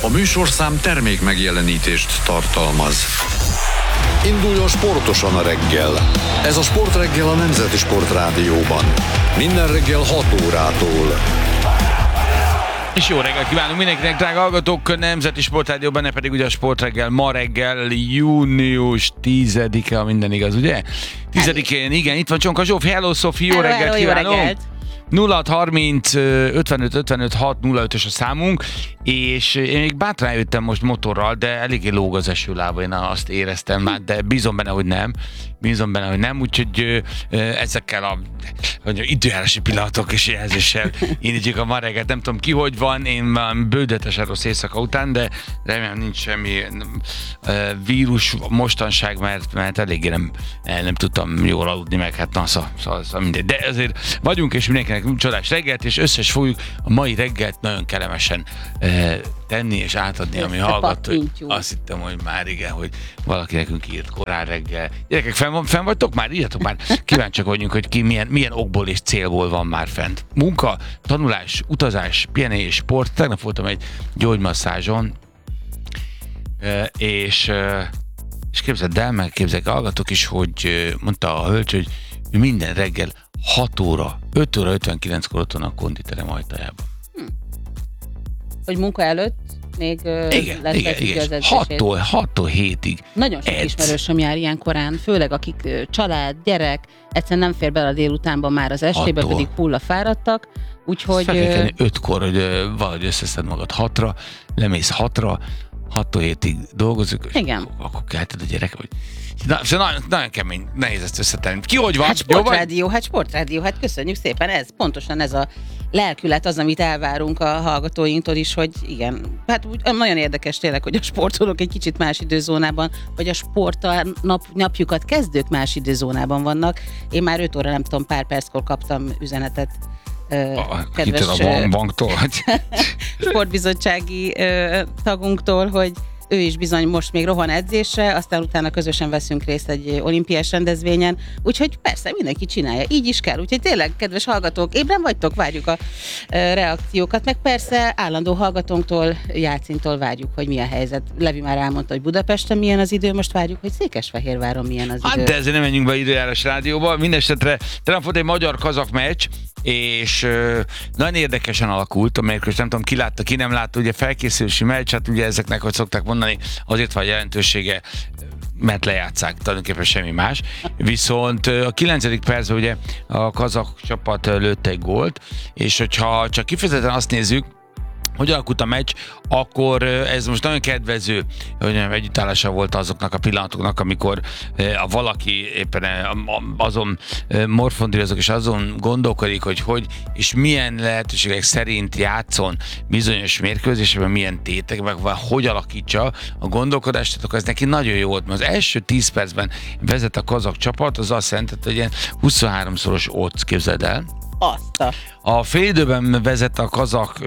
A műsorszám termék megjelenítést tartalmaz. Induljon sportosan a reggel. Ez a Sportreggel a Nemzeti Sportrádióban. Minden reggel 6 órától. És jó reggel kívánunk mindenkinek, drága hallgatók! Nemzeti Sportrádióban, ne pedig ugye a Sportreggel ma reggel, június 10-e, ha minden igaz, ugye? 10-én, igen, itt van Csonka Zsófi. Hello, Sophie, jó reggelt kívánunk! 0630 55 55 605-ös a számunk, és én még bátran eljöttem most motorral, de eléggé lóg az esőlába, én azt éreztem már, de bízom benne, hogy nem, úgyhogy ezekkel a időjárási pillanatok és jelzéssel indítjuk a ma reggelt. Nem tudom ki, hogy van, én már bődetesen rossz éjszaka után, de remélem nincs semmi vírus mostanság, mert eléggé nem tudtam jól aludni, meg hát mindegy. De azért vagyunk, és mindenkinek csodás reggelt, és összes fogjuk a mai reggelt nagyon kellemesen tenni és átadni, ami hallgat. Azt hittem, hogy már igen, hogy valaki nekünk írt korán reggel. Gyerekek, fenn vagytok már? Írjatok már. Kíváncsiak vagyunk, hogy ki milyen okból és célból van már fent. Munka, tanulás, utazás, pihenés, sport. Tegnap voltam egy gyógymasszázson, és képzeld el, meg képzeljük, hallgatok is, hogy mondta a hölgy, hogy minden reggel 6 óra, 5 óra 59-kor ott van a konditerem ajtajában. Hogy munka előtt még igen. 6-tól 7-ig. Nagyon sok ismerősöm jár ilyen korán, főleg akik család, gyerek, egyszerűen nem fér bele a délutánban már az estébe, pedig hulla fáradtak. Úgyhogy... Fel 5-kor, hogy valahogy összeszed magad 6-ra, lemész 6-ra, 6-tól 7-ig dolgozunk, igen. Akkor kelted a gyerek, hogy... nagyon kemény, nehéz ezt összetenni. Ki hogy van? Sportrádió, hát köszönjük szépen, pontosan ez a lelkület az, amit elvárunk a hallgatóinktól is, hogy igen, hát nagyon érdekes tényleg, hogy a sportolók egy kicsit más időzónában, vagy a sporttal napjukat kezdők más időzónában vannak. Én már 5 óra, nem tudom, pár perckor kaptam üzenetet kedves a banktól, sportbizottsági tagunktól, hogy ő is bizony most még rohan edzésre, aztán utána közösen veszünk részt egy olimpiás rendezvényen, úgyhogy persze mindenki csinálja, így is kell, úgyhogy tényleg, kedves hallgatók, ébren vagytok, várjuk a reakciókat, meg persze állandó hallgatónktól, Jácintól várjuk, hogy milyen helyzet. Levi már elmondta, hogy Budapesten milyen az idő, most várjuk, hogy Székesfehérváron milyen az idő. Hát de ezért nem menjünk be időjárás rádióba, mindesetre talán volt egy magyar-kazak meccs, és nagyon érdekesen alakult a mérkőzés, nem tudom, ki látta, ki nem látta, ugye felkészülési meccs, hát ugye ezeknek, hogy szokták mondani, azért van jelentősége, mert lejátszák, tulajdonképpen semmi más. Viszont a 9. percben ugye a kazak csapat lőtte egy gólt, és hogyha csak kifejezetten azt nézzük, hogy alakult a meccs, akkor ez most nagyon kedvező, hogy együttállása volt azoknak a pillanatoknak, amikor valaki éppen azon morfondírozok, és azon gondolkodik, hogy és milyen lehetőségek szerint játszon bizonyos mérkőzésben, milyen tétekben, vagy hogy alakítsa a gondolkodást, akkor ez neki nagyon jó volt, mert az első 10 percben vezet a kazak csapat, az azt jelenti, hogy ilyen 23-szoros odds, képzeld el. A félidőben vezet a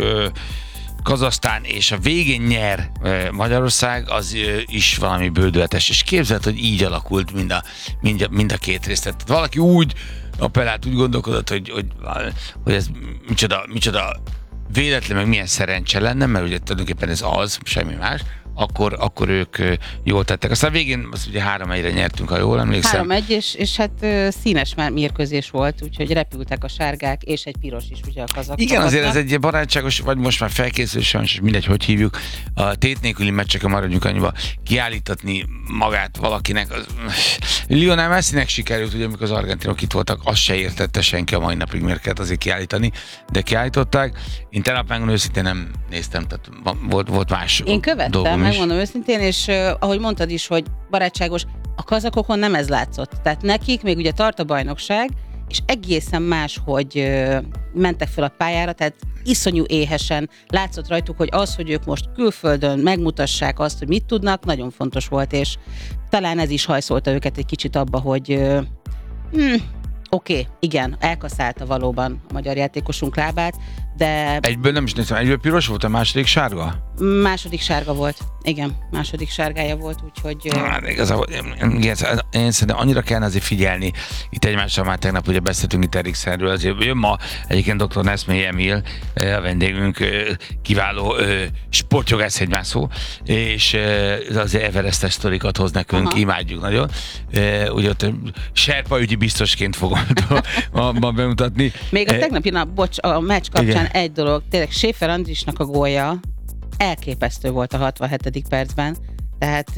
Kazahsztán, és a végén nyer Magyarország, az is valami bődületes. És képzeld, hogy így alakult mind a két részt. Tehát valaki úgy appellált, úgy gondolkodott, hogy ez micsoda véletlen, meg milyen szerencse lenne, mert ugye tulajdonképpen ez az, semmi más, akkor ők jól tettek. Aztán végén azt ugye 3-1-re nyertünk, ha jól emlékszem. 3-1, és hát színes már mérkőzés volt, úgyhogy repültek a sárgák, és egy piros is ugye a kazak. Igen, azért ez egy barátságos, vagy most már felkészülés, és mindegy, hogy hívjuk. A tét nélküli meccseken maradjunk annyiba, kiállítatni magát valakinek. Lionel Messinek sikerült, ugye amikor az argentinok itt voltak, azt se értette senki a mai napig, miért kellett azért kiállítani, de kiállították. Én tegnap megmondom őszintén nem néztem, tehát volt más. Én követtem, megmondom őszintén, és ahogy mondtad is, hogy barátságos, a kazakokon nem ez látszott. Tehát nekik még ugye tart a bajnokság, és egészen más, hogy mentek fel a pályára, tehát iszonyú éhesen látszott rajtuk, hogy az, hogy ők most külföldön megmutassák azt, hogy mit tudnak, nagyon fontos volt, és talán ez is hajszolta őket egy kicsit abba, hogy Oké, igen, elkaszálta valóban a magyar játékosunk lábát, de... Egyből nem is néztem, egyből piros volt, a második sárga? Második sárga volt. Igen, második sárgája volt, úgyhogy... Igazából én szerintem annyira kellene azért figyelni. Itt egymással már tegnap ugye beszéltünk itt Eriksenről, azért jön ma egyébként dr. Neszmé Emil, a vendégünk, kiváló sportjogász hegymászó, és azért Everestes sztorikat hoz nekünk, imádjuk nagyon. Ugye ott Serpa ügyi biztosként fogom ma bemutatni. Még a tegnapi nap, a meccs kapcsán igen. Egy dolog, tényleg Schäfer Andrisnak a gólja elképesztő volt a 67. percben, tehát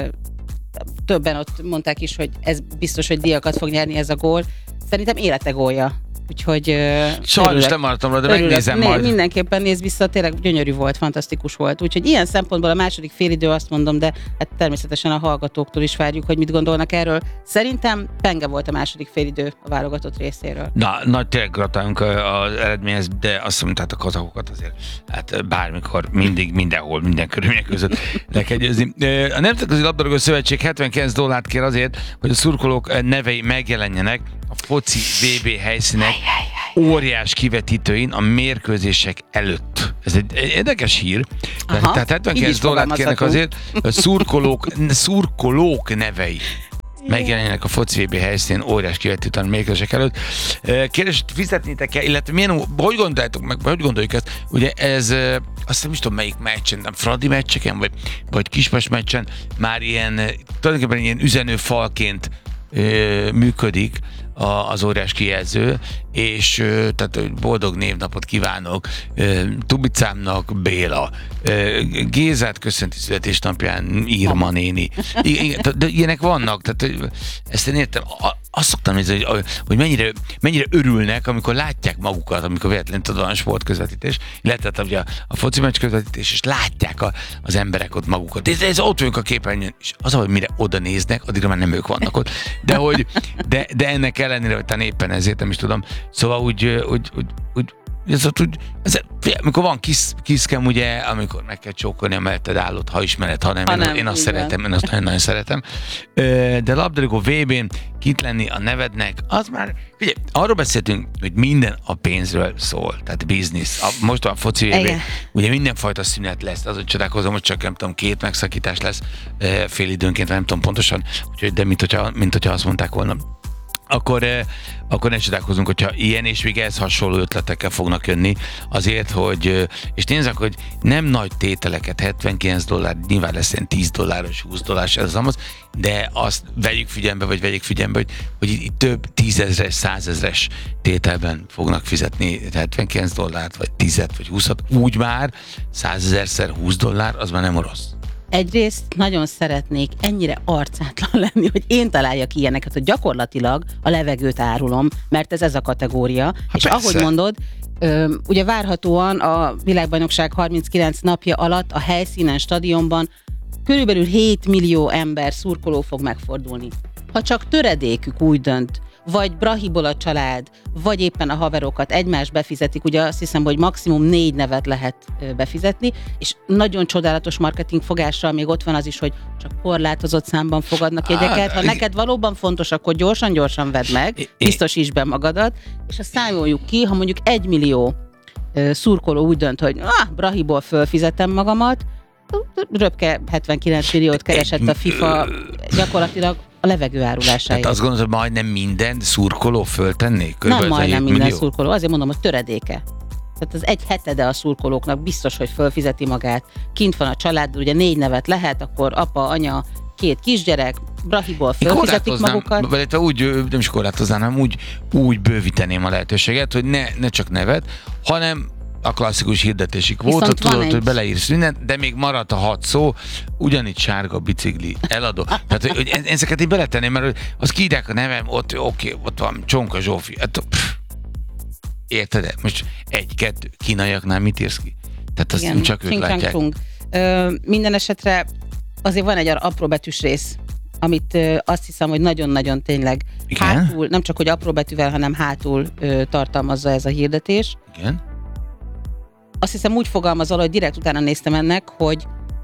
többen ott mondták is, hogy ez biztos, hogy díjakat fog nyerni ez a gól. Szerintem élete gólja. Úgyhogy sajnos nem maradtam rá, de megnézem majd. Mindenképpen nézd vissza, tényleg gyönyörű volt, fantasztikus volt. Úgyhogy ilyen szempontból a második félidő, azt mondom, de hát természetesen a hallgatóktól is várjuk, hogy mit gondolnak erről. Szerintem penge volt a második félidő a válogatott részéről. Nagy tényleg gratulálunk az eredményhez, de azt mondom, tehát a kazakokat azért hát bármikor, mindig, mindenhol, minden körülmények között le kell győzni. A Nemzetközi Labdarúgó Szövetség $79 kér azért, hogy a szurkolók nevei megjelenjenek a foci VB helyszínek óriás kivetítőin a mérkőzések előtt. Ez egy érdekes hír. Tehát $79 kérnek azért, hogy szurkolók nevei megjelenjenek a foci VB helyszínen óriás kivetítőn a mérkőzések előtt. Kérdés, fizetnétek kell, illetve hogy gondoljátok meg, hogy gondoljuk ezt? Ugye ez, azt nem is tudom melyik meccsen, nem fradi meccseken, vagy Kispest meccsen már ilyen, tulajdonképpen ilyen üzenőfalként működik az óriás kijelző, és tehát boldog névnapot kívánok Tubicámnak, Béla, Gézát köszönti születésnapján Irma néni. De ilyenek vannak, tehát ezt én értem. Azt szoktam nézni, hogy mennyire örülnek, amikor látják magukat, amikor véletlenül tudod a sportközvetítés, illetve ugye a foci meccs közvetítés, és látják az emberek ott magukat. Ez ott vagyunk a képernyőn, és az, hogy mire oda néznek, addigra már nem ők vannak ott. De ennek ellenére, hogy talán éppen ezért nem is tudom. Szóval amikor van kiszkem, ugye, amikor meg kell csókolni a melletted állót, ha ismered, ha nem. Én azt szeretem, én azt nagyon szeretem. De labdarúgó VB-n kint lenni a nevednek, az már, figyelj, arról beszéltünk, hogy minden a pénzről szól, tehát biznisz. Most a foci VB, ugye mindenfajta szünet lesz, azon csodálkozom, hogy csak nem tudom, 2 megszakítás lesz fél időnként, nem tudom pontosan, úgyhogy, de mint hogyha azt mondták volna. Akkor ne csodálkozunk, hogyha ilyen és még ehhez hasonló ötletekkel fognak jönni azért, hogy, és nézzük, hogy nem nagy tételeket, $79, nyilván lesz ilyen $10, $20 ez az, de azt vegyük figyelembe, hogy itt több 10,000-es, 100,000-es tételben fognak fizetni $79, vagy 10 vagy 20-at, úgy már 100,000-szer $20, az már nem rossz. Egyrészt nagyon szeretnék ennyire arcátlan lenni, hogy én találjak ilyeneket, hogy gyakorlatilag a levegőt árulom, mert ez a kategória. És persze. Ahogy mondod, ugye várhatóan a világbajnokság 39 napja alatt a helyszínen, stadionban körülbelül 7 millió ember, szurkoló fog megfordulni. Ha csak töredékük úgy dönt, vagy Brahiból a család, vagy éppen a haverokat egymást befizetik, ugye azt hiszem, hogy maximum 4 nevet lehet befizetni, és nagyon csodálatos marketing fogással még ott van az is, hogy csak korlátozott számban fogadnak jegyeket. Ha neked valóban fontos, akkor gyorsan vedd meg, biztosítsd be magadat, és azt számoljuk ki, ha mondjuk 1 millió szurkoló úgy dönt, hogy Brahiból fölfizetem magamat, röpke 79 milliót keresett a FIFA gyakorlatilag a levegő árulásáért. Tehát azt gondolod, hogy majdnem minden szurkoló föltenné? Nem majdnem minden szurkoló, azért mondom, hogy töredéke. Tehát az 1/7 a szurkolóknak biztos, hogy fölfizeti magát. Kint van a család, ugye 4 nevet lehet, akkor apa, anya, 2 kisgyerek, Brahiból fölfizetik magukat. Vagy úgy, nem is korlátoznám, hanem úgy bővíteném a lehetőséget, hogy ne csak nevet, hanem a klasszikus hirdetési kvóta, tudod, hogy beleírsz mindent, de még maradt a 6 szó, ugyanitt sárga bicikli, eladó. Tehát, hogy ezeket így beletenném, mert az kiírják a nevem, ott van Csonka Zsófi. Érted? Most 1-2 kínaiaknál mit írsz ki? Tehát azt igen, csak ők látják. Minden esetre azért van egy apróbetűs rész, amit azt hiszem, hogy nagyon-nagyon tényleg hátul, nem csak hogy apróbetűvel, hanem hátul tartalmazza ez a hirdetés. Igen. Azt hiszem úgy fogalmazol, hogy direkt utána néztem ennek, hogy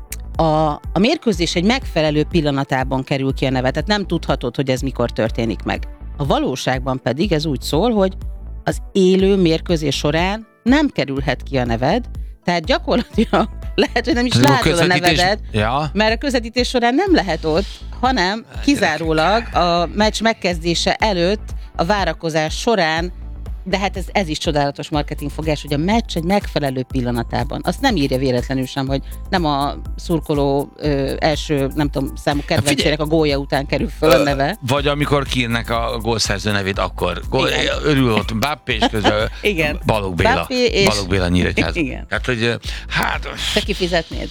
a mérkőzés egy megfelelő pillanatában kerül ki a neve, tehát nem tudhatod, hogy ez mikor történik meg. A valóságban pedig ez úgy szól, hogy az élő mérkőzés során nem kerülhet ki a neved, tehát gyakorlatilag lehet, hogy nem is látod a nevedet, mert a közvetítés során nem lehet ott, hanem kizárólag a meccs megkezdése előtt, a várakozás során, de hát ez is csodálatos marketingfogás, hogy a meccs egy megfelelő pillanatában. Azt nem írja véletlenül sem, hogy nem a szurkoló első, nem tudom, számú kedvencsének a gólja után kerül föl a neve. Vagy amikor kiírnek a gólszerző nevét, akkor örül ott Mbappé, és közben Balogh Béla Nyíregyháza. Igen. Tehát, hogy Te kifizetnéd?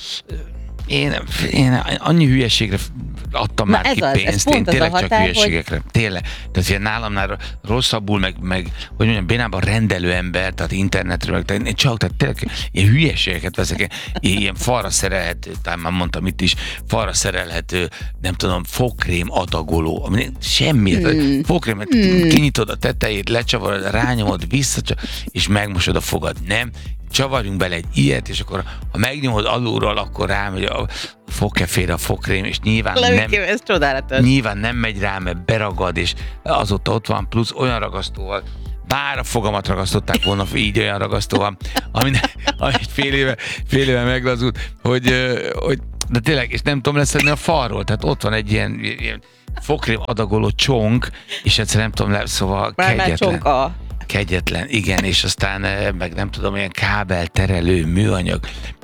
Én annyi hülyeségre adtam már ki pénzt, én tényleg csak hülyeségekre. Tényleg. Tehát ilyen nálamnál rosszabbul, meg hogy mondjam, bénában rendelő ember, tehát internetről, tehát tényleg ilyen hülyeségeket veszek, ilyen falra szerelhető, talán már mondtam itt is, falra szerelhető, nem tudom, fogkrém adagoló, semmi, fogkrémet kinyitod a tetejét, lecsavarod, rányomod, és megmosod a fogad. Nem, csavarjunk bele egy ilyet, és akkor ha megnyomod alulról, akkor rámegy a fogkefére a fogkrém, és nyilván nem megy rá, mert beragad, és azóta ott van, plusz olyan ragasztóval, bár a fogamat ragasztották volna így olyan ragasztóval, ami fél éve meglazult, hogy de tényleg, és nem tudom leszedni a falról, tehát ott van egy ilyen fogkrém adagoló csonk, és egyszer nem tudom szóval kegyetlen, igen, és aztán meg nem tudom, ilyen kábelterelő műanyag,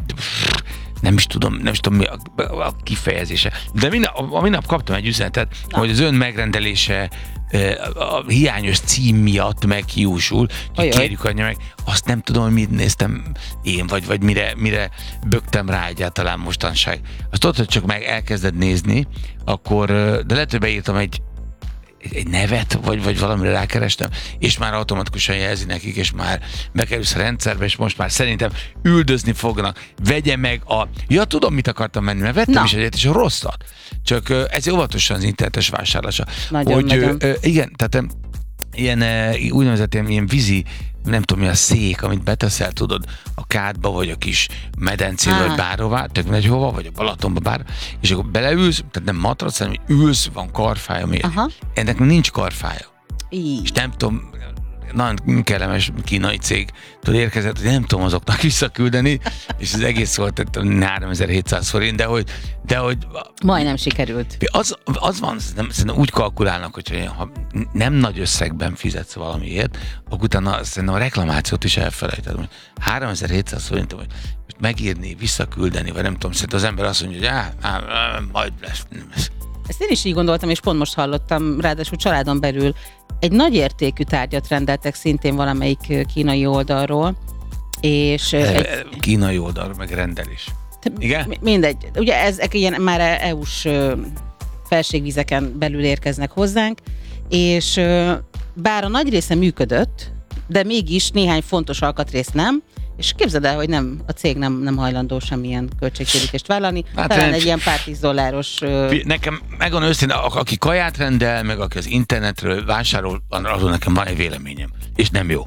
nem is tudom mi a kifejezése. De minap kaptam egy üzenetet, hogy az ön megrendelése a hiányos cím miatt meghiúsul, kérjük adja meg. Azt nem tudom, hogy mit néztem én, vagy mire bögtem rá egyáltalán mostanság. Azt tudod, hogy csak meg elkezded nézni, akkor, de lehet, hogy beírtam egy nevet, vagy valamire rákerestem, és már automatikusan jelzi nekik, és már bekerülsz a rendszerbe, és most már szerintem üldözni fognak. Vegye meg Ja, tudom, mit akartam menni, mert vettem is egyet, és a rosszat. Csak ez óvatosan az internetes vásárlása. Nagyon. Igen, tehát ilyen úgynevezett ilyen vízi, nem tudom mi a szék, amit beteszel, tudod, a kádba, vagy a kis medencébe, vagy bárhová, tök megy hova, vagy a Balatonba, bár, és akkor beleülsz, tehát nem matrac, hanem ülsz, van karfája, ennek nincs karfája. És nem tudom, nagyon kellemes kínai cég érkezett, hogy nem tudom azoknak visszaküldeni, és az egész volt 3700 forint, de hogy majdnem sikerült. Az van, szerintem úgy kalkulálnak, hogy ha nem nagy összegben fizetsz valamiért, akkor utána szerintem a reklamációt is elfelejted. 3700 forint, hogy most megírni, visszaküldeni, vagy nem tudom, szerintem az ember azt mondja, hogy majd lesz. Ezt én is így gondoltam, és pont most hallottam, ráadásul családon belül egy nagy értékű tárgyat rendeltek szintén valamelyik kínai oldalról, és... Kínai oldalról, meg rendelés. Igen? Mindegy. Ugye ezek ilyen már EU-s felségvizeken belül érkeznek hozzánk, és bár a nagy része működött, de mégis néhány fontos alkatrész nem, és képzeld el, hogy a cég nem hajlandó semmilyen költségtérítést vállalni. Talán egy ilyen pár $10. Nekem megvan őszintén, aki kaját rendel, meg aki az internetről vásárol, arról nekem van egy véleményem. És nem jó.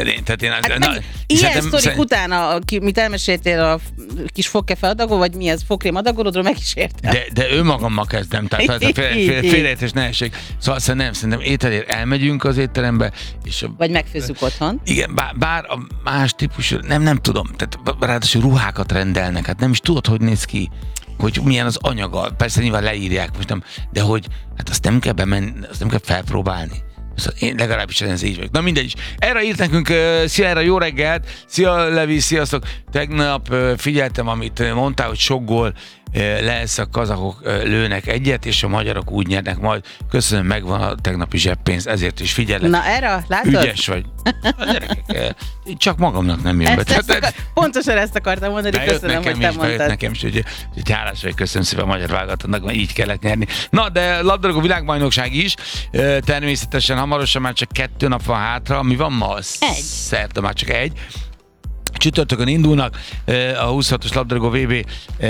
Ilyen sztorik után, mit elmeséltél a kis fogkefe adagol, vagy mi ez, fogkrém adagolódról, meg is értem. De önmagammal kezdem, tehát félreértés ne essék. Szóval szerintem ételért elmegyünk az étterembe, és vagy megfőzzük otthon. Igen, bár a más típusú, nem tudom, tehát ráadásul ruhákat rendelnek, hát nem is tudod, hogy néz ki, hogy milyen az anyaga. Persze nyilván leírják most nem, de hogy hát azt nem kell bemenni, azt nem kell felpróbálni. Én legalábbis ez így vagyok. Na mindegy is. Erre írt nekünk, szia, erre jó reggelt, szia Levi, sziasztok. Tegnap figyeltem, amit mondtál, hogy sok gól lesz, a kazakok lőnek egyet, és a magyarok úgy nyernek majd. Köszönöm, megvan a tegnapi zseppénz, ezért is figyelek. Na erre, látod? Ügyes vagy. Gyerekek, csak magamnak nem jön be. Pontosan ezt akartam mondani, köszönöm, hogy te mondtad. Nekem is, hogy hálás vagy, köszönöm szépen a magyar válogatotnak, mert így kellett nyerni. Na, de labdarúgó világbajnokság is, természetesen hamarosan már csak 2 nap van hátra. Mi van ma? Szerda már csak 1. Csütörtökön indulnak a 26-os labdarúgó VB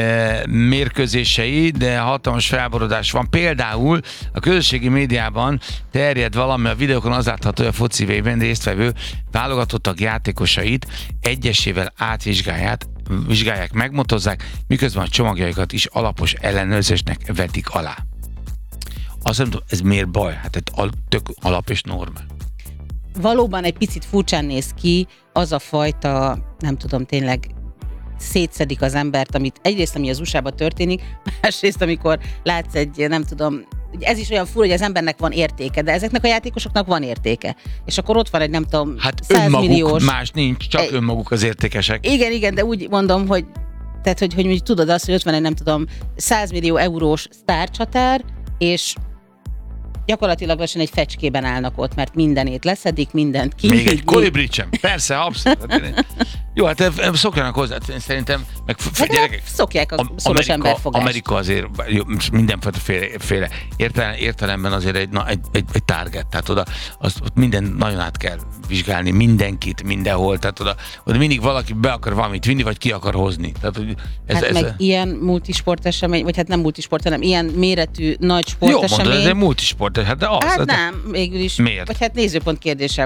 mérkőzései, de hatalmas felborodás van. Például a közösségi médiában terjed valami, a videókon az látható, hogy a foci VB-ben résztvevő válogatottak játékosait egyesével átvizsgálják, megmotozzák, miközben a csomagjaikat is alapos ellenőrzésnek vetik alá. Azt nem tudom, ez miért baj? Hát ez tök alap és normál. Valóban egy picit furcsán néz ki, az a fajta, nem tudom, tényleg szétszedik az embert, amit egyrészt, ami az USA-ban történik, másrészt, amikor látsz egy, nem tudom, ez is olyan fura, hogy az embernek van értéke, de ezeknek a játékosoknak van értéke. És akkor ott van egy, nem tudom, Hát 100 önmaguk, milliós... más nincs, csak önmaguk az értékesek. Igen, de úgy mondom, hogy tehát, hogy mondjuk tudod azt, hogy ott van egy, nem tudom, 100 millió eurós sztárcsatár, és gyakorlatilag lassan egy fecskében állnak ott, mert mindenét leszedik, mindent ki. Még egy kolibrit sem. Persze, abszolút. Jó, hát szokjanak hozzá, szerintem, meg gyerekek, szokják a szoros emberfogást. Amerika azért mindenféle értelemben azért egy target, tehát oda ott minden nagyon át kell vizsgálni, mindenkit, mindenhol, tehát oda mindig valaki be akar valamit vinni, vagy ki akar hozni. Tehát, meg ilyen multisportesemény, vagy hát nem multisport, hanem ilyen méretű nagy sportesemény. Jó, mondod, ez egy multisport, hát de az. Hát nem, végül is. Miért? Vagy hát nézőpont kérdése.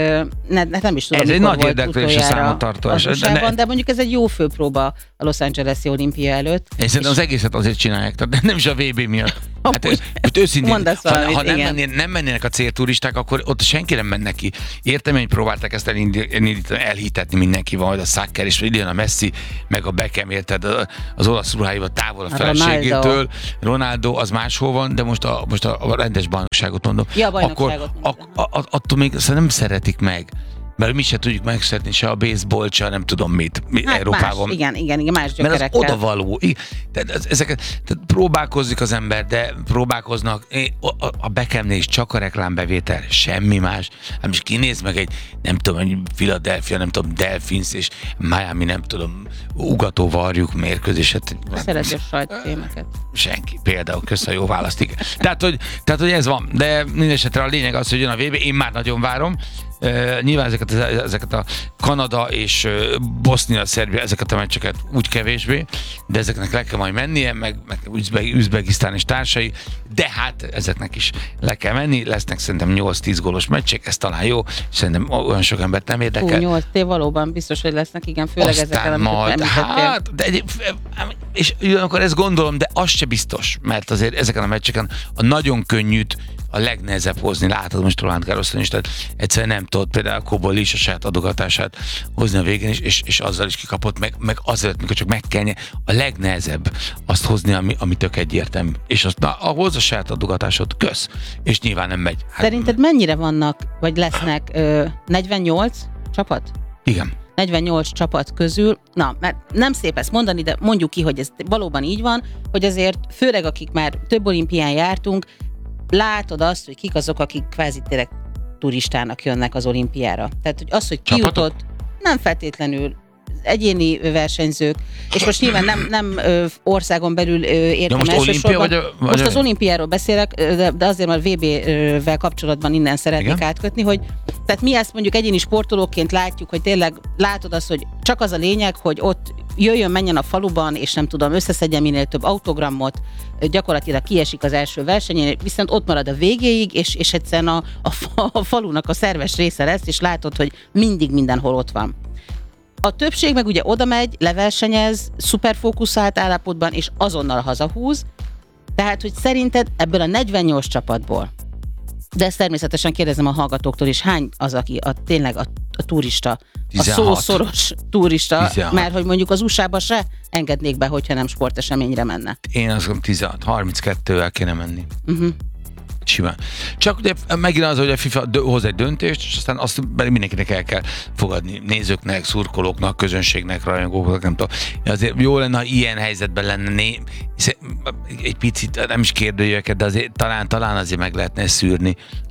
Nem is tudom, ez egy nagy érdeklés a számottartás. De mondjuk ez egy jó főpróba a Los Angeles-i olimpia előtt. Én szerintem az egészet azért csinálják, tehát nem is a VB miatt. Hát őszintén, ha nem mennének a célturisták, akkor ott senki nem menne ki. Értem, hogy próbálták ezt elhitetni mindenkivel, hogy a Sacker és idén a Messi, meg a Beckham, érted, az olasz ruháival távol a feleségétől. Ronaldo az máshol van, de most a rendes bajnokságot mondom. Ja, a bajnokságot attól még nem szeretik meg. Mert mi se tudjuk megszeretni se a baseball, se nem tudom mit hát Európában. Más, igen, más gyökerekkel. Mert az odavaló. Tehát próbálkozik az ember, de próbálkoznak. A Beckhamnél is csak a reklámbevétel, semmi más. Hát most kinéz meg egy, nem tudom, egy Philadelphia, nem tudom, Delfins és Miami, nem tudom, ugató varjuk mérkőzéset. Szereti a sajtfilmeket. Senki. Például, köszönöm, jó választ, igen. Tehát, hogy ez van. De mindesetre a lényeg az, hogy jön a VB, én már nagyon várom. Nyilván ezeket a Kanada és Bosznia, Szerbia, ezeket a meccseket úgy kevésbé, de ezeknek le kell majd mennie, meg Üzbegisztán és társai, de hát ezeknek is le kell menni, lesznek szerintem 8-10 gólos meccsek, ez talán jó, szerintem olyan sok embert nem érdekel. 8 valóban biztos, hogy lesznek, igen, főleg ezekkel, amit említettél. És akkor ezt gondolom, de az se biztos, mert azért ezeken a meccseken a nagyon könnyűt a legnehezebb hozni, látod most Roland Garroson is, tehát egyszerűen nem tudod például Kobol is a saját adogatását hozni a végén is, és azzal is kikapott, meg azért, mikor csak meg kell a legnehezebb azt hozni, ami tök egyértelmű. És azt ahhoz a saját adogatásod, kösz, és nyilván nem megy. Szerinted mennyire vannak, vagy lesznek 48 csapat? Igen. 48 csapat közül, mert nem szép ezt mondani, de mondjuk ki, hogy ez valóban így van, hogy azért főleg akik már több olimpián jártunk, látod azt, hogy kik azok, akik kvázi tényleg turistának jönnek az olimpiára. Tehát, hogy az, hogy ki jutott, nem feltétlenül egyéni versenyzők, és most nyilván nem országon belül értem elsősorban. Most az olimpiáról beszélek, de azért már VB-vel kapcsolatban innen szeretnék átkötni, hogy tehát mi ezt mondjuk egyéni sportolóként látjuk, hogy tényleg látod azt, hogy csak az a lényeg, hogy ott menjen a faluban, és nem tudom, összeszedjen minél több autogramot, gyakorlatilag kiesik az első versenyen, viszont ott marad a végéig, és egyszerűen a falunak a szerves része lesz, és látod, hogy mindig mindenhol ott van. A többség meg ugye oda megy, leversenyez, szuperfókuszált állapotban, és azonnal hazahúz. Tehát, hogy szerinted ebből a 48 csapatból, de ezt természetesen kérdezem a hallgatóktól is, hány az, aki tényleg a turista, 16. A szószoros turista, 16. Mert hogy mondjuk az USA-ba se engednék be, hogyha nem sporteseményre menne. Én azt mondom, 16, 32-vel kéne menni. Simán. Csak ugye megint az, hogy a FIFA hoz egy döntést, és aztán azt mindenkinek el kell fogadni. Nézőknek, szurkolóknak, közönségnek, rajongóknak, nem tudom. Azért jó lenne, ha ilyen helyzetben lenne egy picit, nem is kérdőjöveket, de azért talán azért meg lehetne szűrni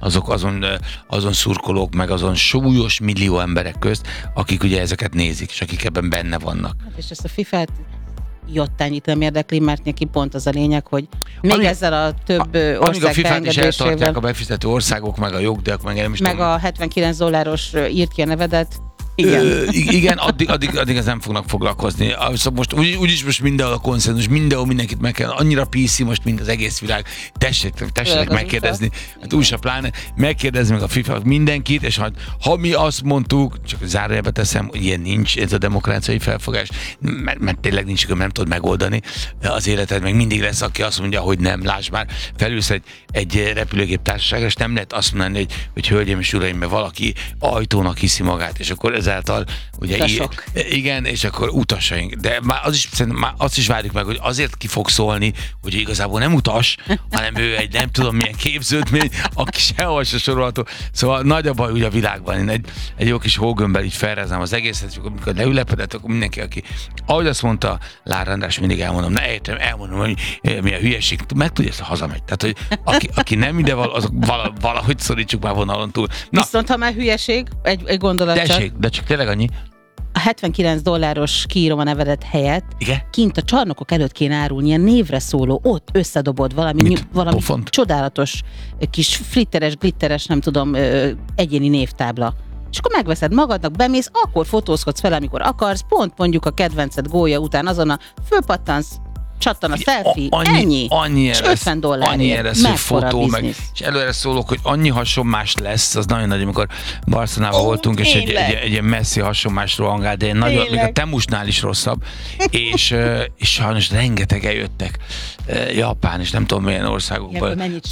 azon szurkolók, meg azon súlyos millió emberek közt, akik ugye ezeket nézik, és akik ebben benne vannak. És ezt a FIFA-t jottányit nem érdekli, mert neki pont az a lényeg, hogy még ezzel a több ország amíg a FIFA-t is eltartják a befizető országok, meg a jogdíjak, meg a $79 írt ki a nevedet. Igen, addig ez nem fognak foglalkozni. Most úgyis mindenhol a konszenzus, mindenhol mindenkit meg kell, annyira PC most, mint az egész világ. Tessék megkérdezni, hát USA pláne, megkérdezni meg a FIFA mindenkit, és ha mi azt mondtuk, csak zárójelbe teszem, hogy ilyen nincs, ez a demokráciai felfogás, mert tényleg nincs, nem tudod megoldani az életed, meg mindig lesz, aki azt mondja, hogy nem, lásd már, felülsz egy repülőgép társaságra, és nem lehet azt mondani, hogy hölgyeim és uraim, mert valaki ajtónak hiszi magát, és akkor ez ezáltal ugye igen, és akkor utasaink. De már azt is várjuk meg, hogy azért ki fog szólni, hogy igazából nem utas, hanem ő egy nem tudom milyen képződmény, aki sehol se sorolható. Szóval nagy a baj ugye a világban. Én egy jó kis hógömbbel így felreznám az egészet, és amikor leülepedett, akkor mindenki, aki, ahogy azt mondta Lár András, mindig elmondom, elmondom, hogy milyen hülyeség, meg tudja, ezt hazamegy. Tehát, hogy aki nem ide val, azok valahogy szorítsuk már vonalon túl. Na. Viszont ha már hülyeség, egy gondolat tessék, de csak tényleg annyi. A $79 kiírom a nevedet helyett, igen? Kint a csarnokok előtt kéne árulni, ilyen névre szóló, ott összedobod valami csodálatos, kis flitteres, glitteres, nem tudom, egyéni névtábla. És akkor megveszed magadnak, bemész, akkor fotózkodsz fel, amikor akarsz, pont mondjuk a kedvenced gólya után azonnal fölpattansz, csattan a selfie, ennyi. És $50. Annyi lesz, hogy fotó, meg, és előre szólok, hogy annyi hasonlás lesz, az nagyon nagy, amikor Barcelonában voltunk, és egy ilyen messzi hasonlásról hangál, de nagyon, még a Temusnál is rosszabb, és sajnos rengeteg eljöttek Japán, és nem tudom milyen országokból.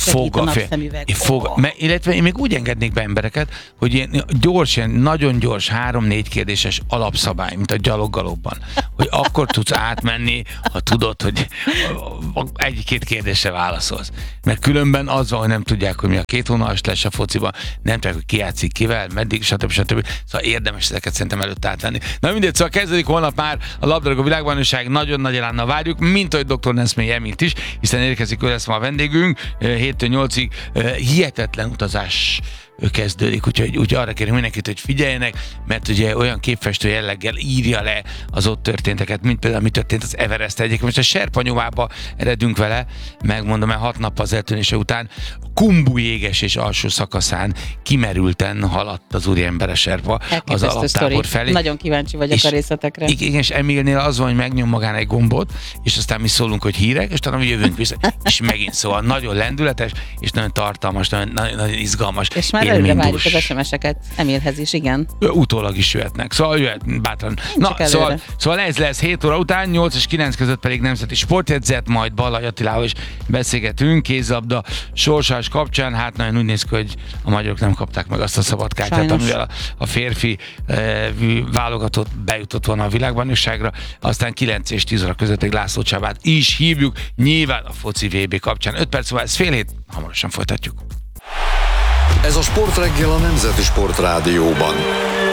Illetve én még úgy engednék be embereket, hogy ilyen gyors, ilyen nagyon gyors 3-4 kérdéses alapszabály, mint a gyaloggalopban, hogy akkor tudsz átmenni, ha tudod, hogy egy-két kérdésre válaszolsz. Mert különben az van, hogy nem tudják, hogy mi a kétvonalas lesz a fociban, nem tudják, hogy ki játszik kivel, meddig, stb. Szóval érdemes ezeket szerintem előtt átvenni. Na mindegy, szóval kezdődik holnap már a labdarúgó világbajnokság, nagyon nagy elánnal várjuk, mint ahogy dr. Neszmélyi Emilt is, hiszen érkezik, ő lesz ma a vendégünk, 7-től 8-ig hihetetlen utazás kezdődik, úgyhogy arra kérünk mindenkit, hogy figyeljenek, mert ugye olyan képfestő jelleggel írja le az ott történteket, mint például mi történt az Everest egyik. Most a Serpanyomába eredünk vele, megmondom, mert 6 nap az eltűnése után Kumbu jéges és alsó szakaszán kimerülten haladt az úriember a Serpa az alaptábor felé. Nagyon kíváncsi vagyok a részletekre. Igen, és Emilnél az van, hogy megnyom magán egy gombot, és aztán mi szólunk, hogy hírek, és talán jövünk vissza. És megint szóval nagyon lendületes, és nagyon tartalmas, nagyon izgalmas. És már előre várjuk az SMS-eket Emilhez is, igen. Utólag is jöhetnek, szóval jöhet bátran. Na, szóval ez lesz 7 óra után, 8 és 9 között pedig nemzeti sportjegyzet, majd Ballai Attilával is beszélgetünk, kézilabda sorsás kapcsán, hát nagyon úgy néz ki, hogy a magyarok nem kapták meg azt a szabadkártyát, amivel a férfi válogatott bejutott volna a világbajnokságra, aztán 9 és 10 óra között egy László Csabát is hívjuk, nyilván a foci VB kapcsán. 5 perc, szóval ez fél hét, hamarosan folytatjuk. Ez a Sportreggel a Nemzeti Sportrádióban.